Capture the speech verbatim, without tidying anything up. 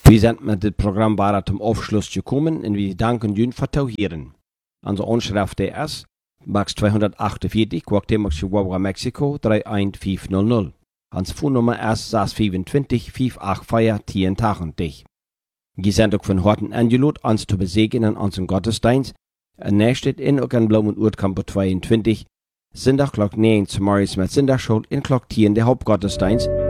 Wir sind mit dem Programm bara zum Aufschluss gekommen und wir danken Ihnen für Tauhieren. Unsere Anschrift ist Max zweihundertachtundvierzig, Guatemala, Chihuahua, Mexiko, drei eins fünf null null. Unsere Phonennummer ist sechs fünfundzwanzig, fünf acht vier, zehn achtzig. Wir sind auch von Horten eingeladen, uns zu besegnen in unserem Gottesdienst. Nächstes in auch in Blum und Urkampo zweiundzwanzig. Sonntag Klock neun zum Morgens mit Sünderschuld in Klock zehn der Hauptgottesdienst.